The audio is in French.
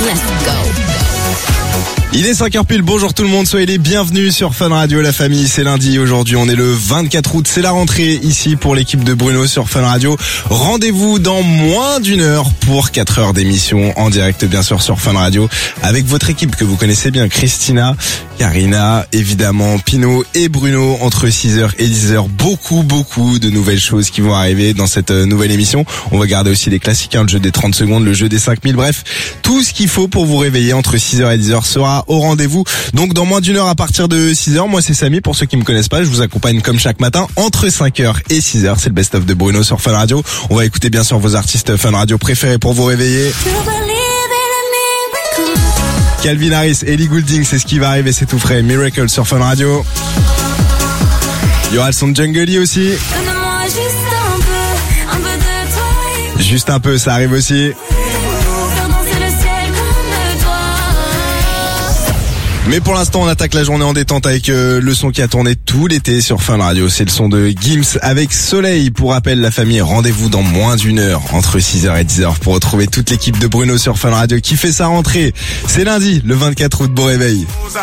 Let's go. Il est 5h pile, bonjour tout le monde, soyez les bienvenus sur Fun Radio la famille, c'est lundi, aujourd'hui on est le 24 août, c'est la rentrée ici pour l'équipe de Bruno sur Fun Radio. Rendez-vous dans moins d'une heure pour 4 heures d'émission en direct bien sûr sur Fun Radio avec votre équipe que vous connaissez bien, Christina, Karina, évidemment Pino et Bruno entre 6h et 10h. Beaucoup de nouvelles choses qui vont arriver dans cette nouvelle émission. On va garder aussi les classiques, le jeu des 30 secondes, le jeu des 5000, bref, tout ce qu'il faut pour vous réveiller entre 6h et 10h sera au rendez-vous. Donc dans moins d'une heure à partir de 6h, moi c'est Samy, pour ceux qui me connaissent pas, je vous accompagne comme chaque matin entre 5h et 6h, c'est le best-of de Bruno sur Fun Radio. On va écouter bien sûr vos artistes Fun Radio préférés pour vous réveiller. Calvin Harris, Ellie Goulding, c'est ce qui va arriver, c'est tout frais. Miracle sur Fun Radio. Il y aura le son de Jungle aussi. Juste un peu, ça arrive aussi. Mais pour l'instant, on attaque la journée en détente avec le son qui a tourné tout l'été sur Fun Radio. C'est le son de Gims avec Soleil. Pour rappel, la famille, rendez-vous dans moins d'une heure entre 6h et 10h pour retrouver toute l'équipe de Bruno sur Fun Radio qui fait sa rentrée. C'est lundi, le 24 août, bon réveil.